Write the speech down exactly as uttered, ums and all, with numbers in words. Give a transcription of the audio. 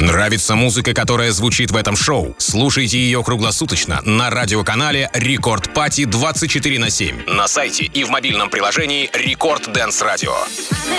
Нравится музыка, которая звучит в этом шоу? Слушайте ее круглосуточно на радиоканале Рекорд Пати двадцать четыре на семь, на сайте и в мобильном приложении Рекорд Дэнс Радио.